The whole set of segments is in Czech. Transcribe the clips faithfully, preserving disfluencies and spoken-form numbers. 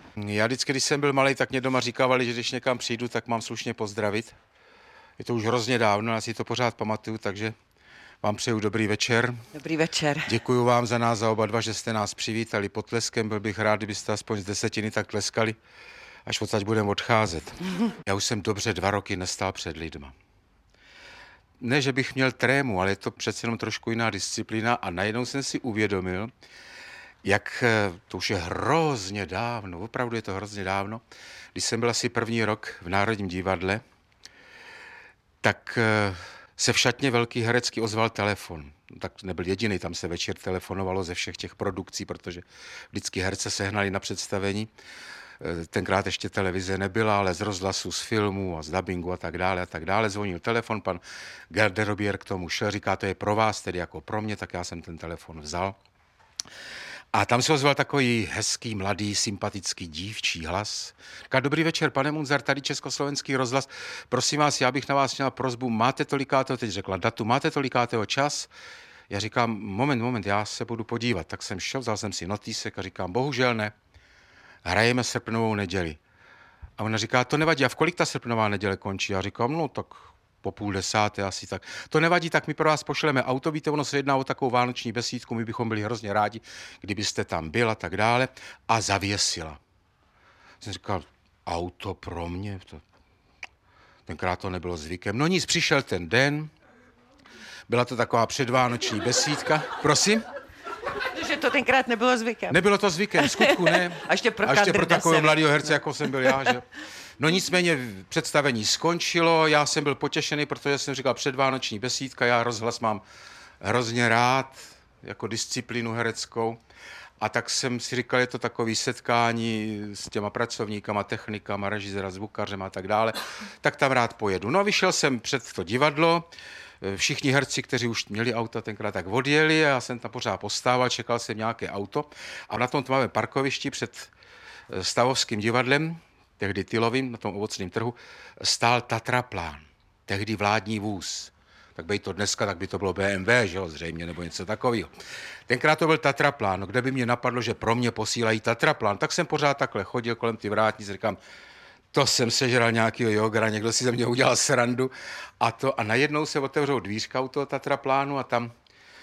Já vždycky, když jsem byl malý, tak mě doma říkávali, že když někam přijdu, tak mám slušně pozdravit. Je to už hrozně dávno, já si to pořád pamatuju, takže vám přeju dobrý večer. Dobrý večer. Děkuji vám za nás, za oba dva, že jste nás přivítali potleskem. Byl bych rád, kdybyste aspoň z desetiny tak tleskali, až odsaď budeme odcházet. Já už jsem dobře dva roky nestál před lidma. Ne, že bych měl trému, ale je to přece jenom trošku jiná disciplína a najednou jsem si uvědomil, jak to už je hrozně dávno, opravdu je to hrozně dávno, když jsem byl asi první rok v Národním divadle, tak se v šatně Velký herecký ozval telefon. Tak nebyl jediný, tam se večer telefonovalo ze všech těch produkcí, protože vždycky herce sehnali na představení. Tenkrát ještě televize nebyla, ale z rozhlasu, z filmů a z dabingu a tak dále a tak dále. Zvonil telefon, pan garderobier k tomu šel, říká, to je pro vás, tedy jako pro mě, tak já jsem ten telefon vzal. A tam se ozval takový hezký, mladý, sympatický dívčí hlas. Říká, dobrý večer, pane Munzar, tady Československý rozhlas. Prosím vás, já bych na vás měla prosbu, máte tolikátého, teď řekla datu, máte tolikátého čas? Já říkám, moment, moment, já se budu podívat. Tak jsem šel, vzal jsem si notýsek a říkám, bohužel ne, hrajeme srpnovou neděli. A ona říká, to nevadí, a v kolik ta srpnová neděle končí? Já říkám, no tak po půl desáté asi tak. To nevadí, tak my pro vás pošleme auto, víte, ono se jedná o takovou vánoční besídku, my bychom byli hrozně rádi, kdybyste tam byl a tak dále. A zavěsila. Jsem říkal, auto pro mě? To... Tenkrát to nebylo zvykem. No nic, přišel ten den, byla to taková předvánoční besídka. Prosím? Že to tenkrát nebylo zvykem. Nebylo to zvykem, v skutku ne. A ještě pro, a ještě pro takového mladého se... herce, jako jsem byl já, že? No nicméně představení skončilo, já jsem byl potěšený, protože jsem říkal předvánoční besídka, já rozhlas mám hrozně rád, jako disciplínu hereckou. A tak jsem si říkal, je to takové setkání s těma pracovníkama, technikama, režisera, zvukařem a tak dále, tak tam rád pojedu. No a vyšel jsem před to divadlo, všichni herci, kteří už měli auta tenkrát, tak odjeli a já jsem tam pořád postával, čekal jsem nějaké auto a na tom tmavém parkovišti před Stavovským divadlem, tehdy Tylovým, na tom ovocném trhu, stál Tatraplán, tehdy vládní vůz. Tak by to dneska, tak by to bylo bé em vé, že jo, zřejmě, nebo něco takového. Tenkrát to byl Tatraplán, no, kde by mě napadlo, že pro mě posílají Tatraplán, tak jsem pořád takhle chodil kolem ty vrátnice, říkám, to jsem sežral nějakého jogera, někdo si ze mě udělal srandu a to a najednou se otevřou dvířka u toho Tatraplánu a tam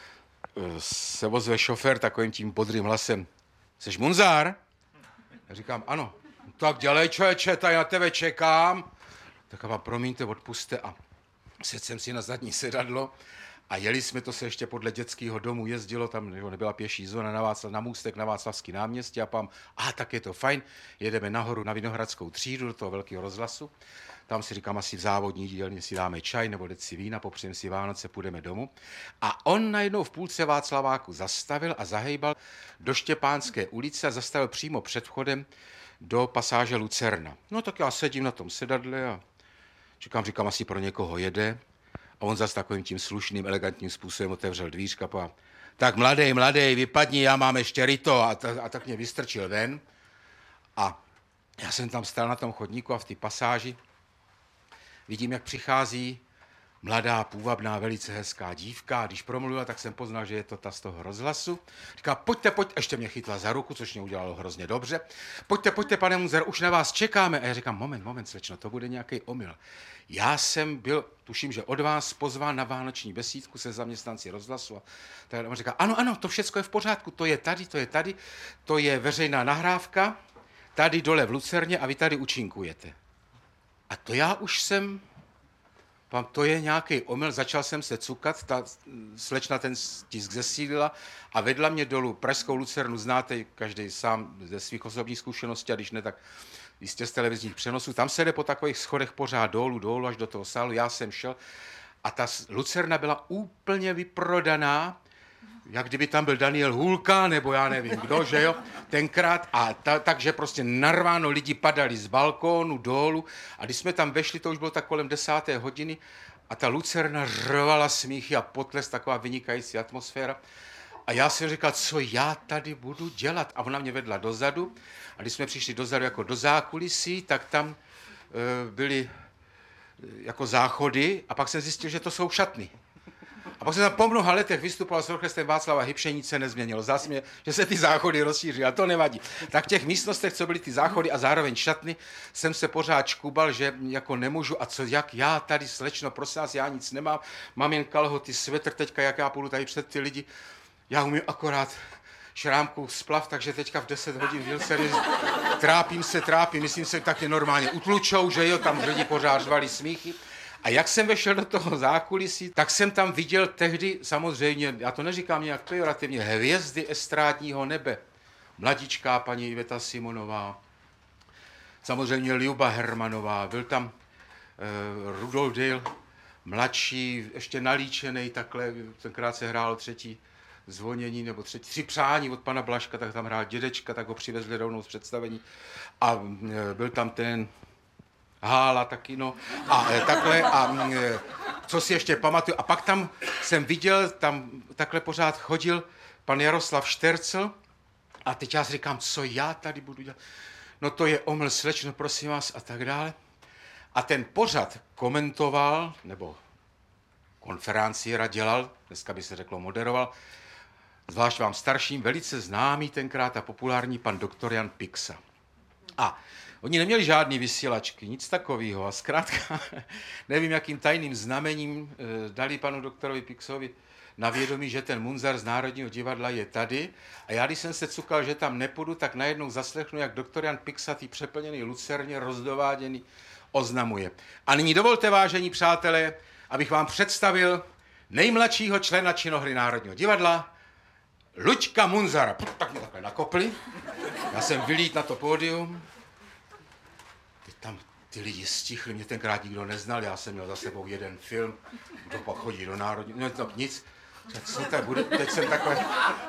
se ozve šofér takovým tím bodrým hlasem, seš Munzar? Já říkám, ano. Tak dělej, člověče, tady na tebe čekám. Tak vám promiňte, odpuste a sedl jsem si na zadní sedadlo a jeli jsme, to se ještě podle dětského domu jezdilo, tam nebyla pěší zóna, na, Václav, na můstek na Václavský náměstí a pám, a tak je to fajn, jedeme nahoru na Vinohradskou třídu do toho velkého rozhlasu, tam si říkám, asi v závodní dílně si dáme čaj nebo deci vína, popřejeme si Vánoce, půjdeme domů. A on najednou v půlce Václaváku zastavil a zahejbal do Štěpánské ulice a zastavil přímo před vchodem do pasáže Lucerna. No tak já sedím na tom sedadle a čekám, říkám, asi pro někoho jede. A on zase takovým tím slušným, elegantním způsobem otevřel dvířka a tak mladej, mladej, vypadni, já mám ještě ryto. A, ta, a tak mě vystrčil ven. A já jsem tam stál na tom chodníku a v té pasáži vidím, jak přichází mladá, půvabná, velice hezká dívka. A když promluvila, tak jsem poznal, že je to ta z toho rozhlasu. Říká, pojďte, pojďte, ještě mě chytla za ruku, což mě udělalo hrozně dobře. Pojďte, pojďte, pane Munzar, už na vás čekáme. A já říkám, moment, moment, slečno, to bude nějaký omyl. Já jsem byl, tuším, že od vás pozván na vánoční besídku se zaměstnanci rozhlasu. A tak on říká, ano, ano, to všechno je v pořádku, to je tady, to je tady, to je veřejná nahrávka, tady dole v Lucerně a vy tady účinkujete. A to já už jsem... Pám, to je nějaký omyl, začal jsem se cukat, ta slečna ten tisk zesílila a vedla mě dolů. Pražskou Lucernu znáte každý sám ze svých osobních zkušeností, a když ne, tak jistě z televizních přenosů. Tam se jde po takových schodech pořád dolů, dolů až do toho sálu, já jsem šel a ta Lucerna byla úplně vyprodaná, jak kdyby tam byl Daniel Hůlka, nebo já nevím kdo, že jo, tenkrát. A ta, takže prostě narváno, lidi padali z balkónu dolů a když jsme tam vešli, to už bylo tak kolem desáté hodiny a ta Lucerna řvala smíchy a potles, taková vynikající atmosféra. A já jsem říkal, co já tady budu dělat? A ona mě vedla dozadu a když jsme přišli dozadu jako do zákulisí, tak tam e, byly e, jako záchody a pak jsem zjistil, že to jsou šatny. A pak jsem tam po mnoha letech vystupoval s orchestrem Václava Hybše, nic se nezměnilo. Zdá se mě, že se ty záchody rozšíří, a to nevadí. Tak v těch místnostech, co byly ty záchody a zároveň šatny, jsem se pořád škubal, že jako nemůžu, a co, jak já tady, slečno, prosím vás, já nic nemám, mám jen kalhoty, svetr teďka, jak já půjdu tady před ty lidi, já umím akorát šrámku splav, takže teďka v deset hodin byl serióz, trápím se, trápím, myslím se taky normálně utlučou, že jo, tam lidi pořád řvali smíchy. A jak jsem vešel do toho zákulisí, tak jsem tam viděl tehdy, samozřejmě, já to neříkám nějak pejorativně, hvězdy estrádního nebe. Mladičká paní Iveta Simonová, samozřejmě Ljuba Hermanová, byl tam uh, Rudolf Dale, mladší, ještě nalíčený, takhle, tenkrát se hrálo třetí zvonění, nebo třetí, tři přání od pana Blaška, tak tam hrál dědečka, tak ho přivezli rovnou z představení. A uh, byl tam ten Hála taky, no. A e, takhle, a e, co si ještě pamatuju. A pak tam jsem viděl, tam takhle pořád chodil pan Jaroslav Štercl. A teď já si říkám, co já tady budu dělat? No to je omyl, slečno, prosím vás, a tak dále. A ten pořad komentoval, nebo konferenciéra dělal, dneska by se řeklo moderoval, zvlášť vám starším, velice známý tenkrát a populární pan doktor Jan Pixa. A oni neměli žádný vysílačky, nic takového. A zkrátka, nevím, jakým tajným znamením e, dali panu doktorovi Pixovi na vědomí, že ten Munzar z Národního divadla je tady. A já, když jsem se cukal, že tam nepůjdu, tak najednou zaslechnu, jak doktor Jan Pixa, tý přeplněný lucerně, rozdováděný, oznamuje. A nyní dovolte, vážení přátelé, abych vám představil nejmladšího člena činohry Národního divadla, Luďka Munzara. Tak mě takhle nakopli. Já jsem vylít na to pódium. Teď tam ty lidi stichli, mě tenkrát nikdo neznal, já jsem měl za sebou jeden film, kdo pak chodí do Národního, no to nic. Co tady bude? Teď jsem takhle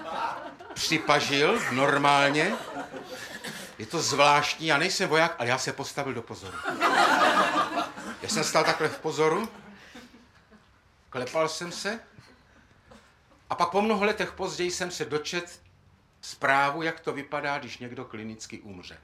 připažil normálně. Je to zvláštní, já nejsem voják, ale já se postavil do pozoru. Já jsem stál takhle v pozoru, klepal jsem se a pak po mnoho letech později jsem se dočet zprávu, jak to vypadá, když někdo klinicky umře.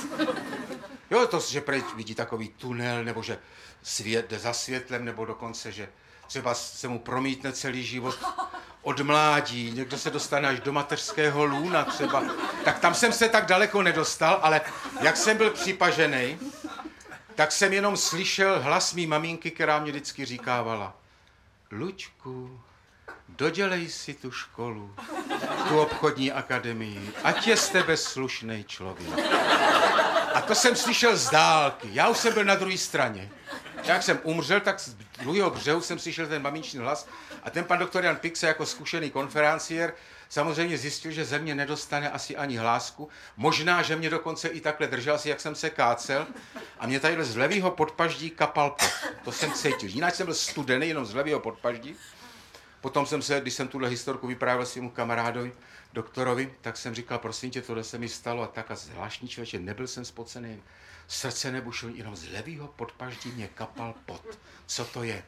Jo, to, že prej vidí takový tunel, nebo že svět jde za světlem, nebo dokonce, že třeba se mu promítne celý život od mládí, někdo se dostane až do mateřského lůna třeba. Tak tam jsem se tak daleko nedostal, ale jak jsem byl připažený, tak jsem jenom slyšel hlas mý maminky, která mě vždycky říkávala: Luďku, dodělej si tu školu, tu obchodní akademii, ať je z tebe slušnej člověk. A to jsem slyšel z dálky, já už jsem byl na druhé straně. Jak jsem umřel, tak z druhého břehu jsem slyšel ten maminčný hlas a ten pan doktor Jan Pixa jako zkušený konferenciér samozřejmě zjistil, že ze mě nedostane asi ani hlásku. Možná, že mě dokonce i takhle držel, asi jak jsem se kácel, a mě tady z levýho podpaždí kapal pot. To jsem cítil. Jinak jsem byl studený, jenom z levýho podpaždí. Potom jsem se, když jsem tuhle historku vyprávěl svému kamarádovi, doktorovi, tak jsem říkal, prosím tě, tohle se mi stalo a tak a zvláštní člověče, nebyl jsem spocený, srdce nebušilo, jenom z levýho podpaždí mě kapal pot. Co to je?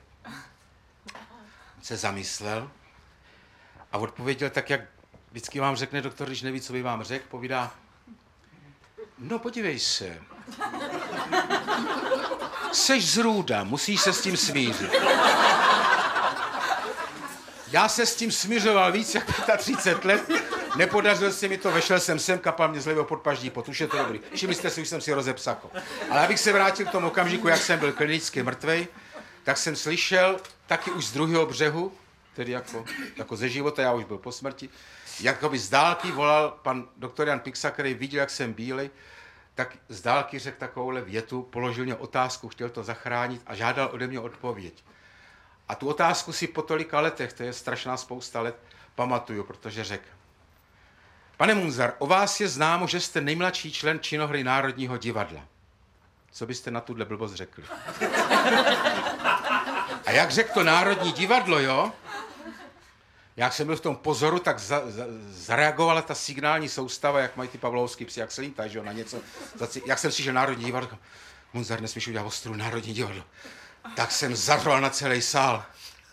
On se zamyslel a odpověděl tak, jak vždycky vám řekne doktor, když neví, co by vám řekl, povídá: no podívej se, seš zrůda, musíš se s tím smířit. Já se s tím smiřoval víc jak třicet pět let, nepodařilo se mi to, vešel jsem sem, kapal mě z levého podpaždí pot, už je to dobrý. Všimli jste si, už jsem si rozepsako. Ale abych se vrátil k tomu okamžiku, jak jsem byl klinicky mrtvej, tak jsem slyšel taky už z druhého břehu, tedy jako, jako ze života, já už byl po smrti, jakoby z dálky volal pan doktor Jan Pixa, který viděl, jak jsem bílej, tak z dálky řekl takovouhle větu, položil mě otázku, chtěl to zachránit a žádal ode mě odpověď. A tu otázku si po tolika letech, to je strašná spousta let, pamatuju, protože řekl: Pane Munzar, o vás je známo, že jste nejmladší člen činohry Národního divadla. Co byste na tuhle blbost řekli? A jak řekl to Národní divadlo, jo? Jak jsem byl v tom pozoru, tak za, za, zareagovala ta signální soustava, jak mají ty pavlovský psi, jak se lítají, že jo, na něco. Jak jsem slyšel Národní divadlo, Munzar, nesmíš udělat ostrou Národní divadlo. Tak jsem zařval na celý sál.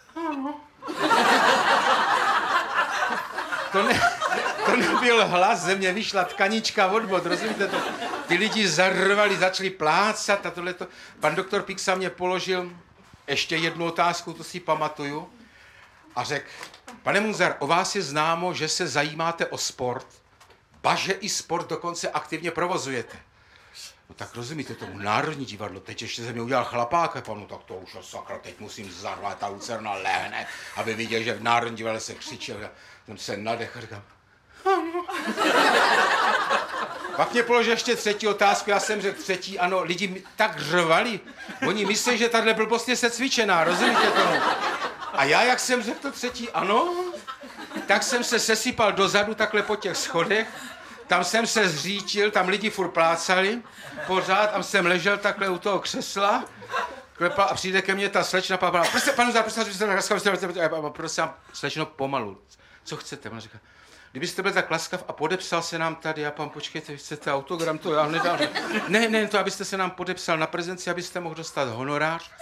To, ne, to nebyl hlas, ze mě vyšla tkanička od bod, rozumíte to? Ty lidi zarvali, začali plácat a tohleto. Pan doktor Pixa mě položil ještě jednu otázku, to si pamatuju. a řekl, pane Munzar, o vás je známo, že se zajímáte o sport, ba že i sport dokonce aktivně provozujete. No tak rozumíte tomu, Národní divadlo, teď ještě se mi udělal chlapáka, panu, tak to už, sakra, teď musím zarvat, ta lucerna lehne, aby viděl, že v Národní divadle se křičel. Já jsem se nadechl a říkám, ano. Pak mě položil ještě třetí otázku, já jsem řekl třetí, ano, lidi mi tak řvali, oni myslí, že tahle blbost je se cvičená, rozumíte tomu? A já, jak jsem řekl to třetí, ano, tak jsem se sesypal dozadu takhle po těch schodech, tam jsem se zřítil, tam lidi furt plácali, pořád, tam jsem ležel takhle u toho křesla, klepal, a přijde ke mně ta slečna, papala, prostě, panu Zár, prosím, slečno, pomalu, co chcete? Ona říká, kdybyste byl tak laskav a podepsal se nám tady, a pan, počkejte, vy chcete autogram, to já nedám. Ne, ne, to abyste se nám podepsal na prezenci, abyste mohl dostat honorář.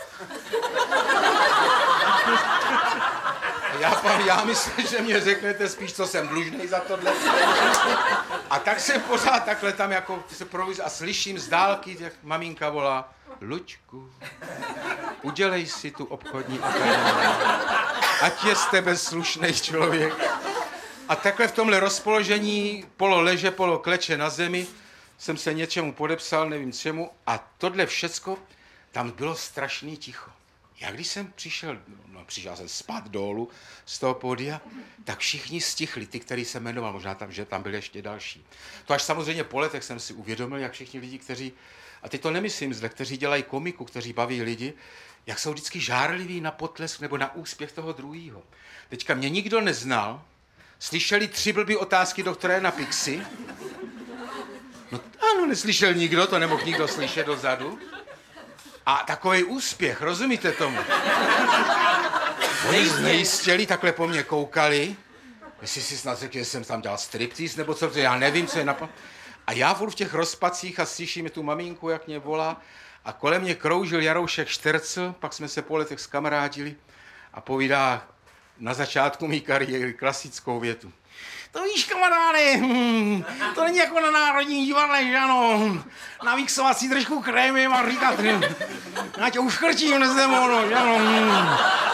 Já, pan, já myslím, že mě řeknete spíš, co jsem dlužnej za tohle. A tak jsem pořád takhle tam jako se proviz a slyším z dálky, jak maminka volá, Luďku, udělej si tu obchodní akademii, ať je z tebe slušnej člověk. A takhle v tomhle rozpoložení, polo leže, polo kleče na zemi, jsem se něčemu podepsal, nevím čemu, a tohle všecko, tam bylo strašný ticho. Já když jsem přišel, no přišel jsem spát dolů z toho pódia, tak všichni stichli, ty, který jsem jmenoval, možná tam, že tam byli ještě další. To až samozřejmě po letech jsem si uvědomil, jak všichni lidi, kteří, a teď to nemyslím zle, kteří dělají komiku, kteří baví lidi, jak jsou vždycky žárliví na potlesk nebo na úspěch toho druhého. Teďka mě nikdo neznal, slyšeli tři blbý otázky doktora Jana Pixy. No ano, neslyšel nikdo, to nemohl nikdo slyšet dozadu. A takový úspěch, rozumíte tomu? Oni znejistěli, takhle po mně koukali, jestli si snad řekli, že jsem tam dělal striptease, nebo co, já nevím, co je napad. A já furt v těch rozpacích a slyším tu maminku, jak mě volá, a kolem mě kroužil Jaroušek Štercl, pak jsme se po letech zkamarádili a povídá na začátku mý kariéry klasickou větu. To víš, kamaráde, hm, to není jako na Národním divadle, že ano, navíksovat si trošku krémem a říkat, hm, já tě uškrtím dnes demono, že ano. Hm.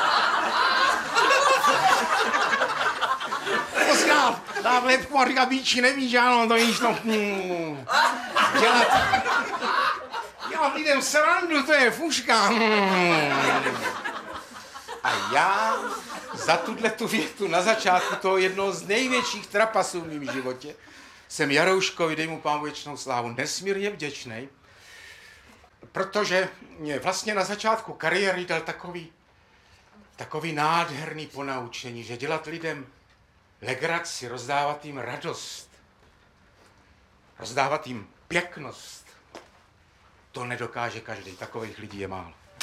Poská, dát lepku a říkat bíči, nevíš, že ano, to víš, no, hm. dělat, dělat lidem srandu, to je fuška. Hm. A já za tuto větu na začátku toho jednoho z největších trapasů v mém životě jsem Jarouškovi, dej mu pán věčnou slávu, nesmírně vděčnej, protože mě vlastně na začátku kariéry dal takový, takový nádherný ponaučení, že dělat lidem legraci, rozdávat jim radost, rozdávat jim pěknost, to nedokáže každý, takových lidí je málo.